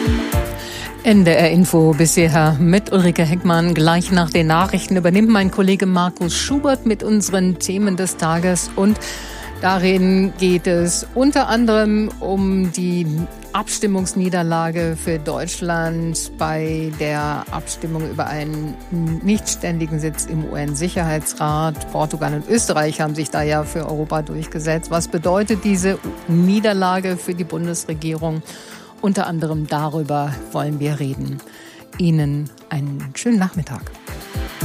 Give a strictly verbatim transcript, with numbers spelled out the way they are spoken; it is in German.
N D R Info bisher mit Ulrike Heckmann. Gleich nach den Nachrichten übernimmt mein Kollege Markus Schubert mit unseren Themen des Tages. Und darin geht es unter anderem um die Abstimmungsniederlage für Deutschland bei der Abstimmung über einen nichtständigen Sitz im U N-Sicherheitsrat. Portugal und Österreich haben sich da ja für Europa durchgesetzt. Was bedeutet diese Niederlage für die Bundesregierung? Unter anderem darüber wollen wir reden. Ihnen einen schönen Nachmittag.